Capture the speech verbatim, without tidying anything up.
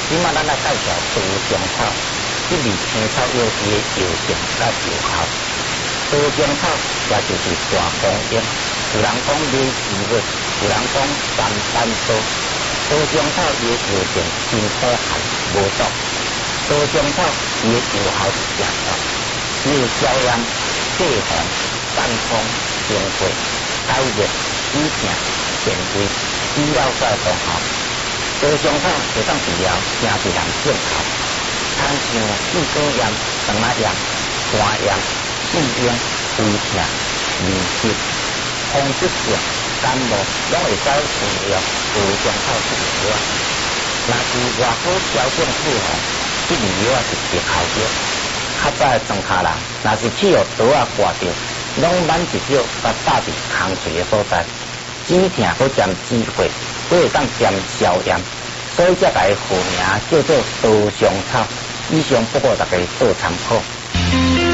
即马咱来介绍杜仲草，即味青草药师的药性甲药效。杜仲草也就是大红樱，有人讲美滋味，有人讲三班多。杜仲草伊的药性真可汗无毒，杜仲草伊的药效是正确，伊有消炎、解红、散风、清肺、解热、止痛、健胃、治疗衰功效。杜仲草会当治疗正是人症候，亲像四果炎、肠仔炎、肝炎、肺炎、胃痛、面疾、风湿症、感冒，拢会使运用杜仲草这味药。若是外科调整配方，这味药是特效药。较早的庄脚人，若是去互刀啊刮着，拢挽一少，甲搭伫空喙的所在，止痛搁兼止血，搁会当兼消炎，所以才甲伊号名叫做杜仲草。以上不过大家做参考。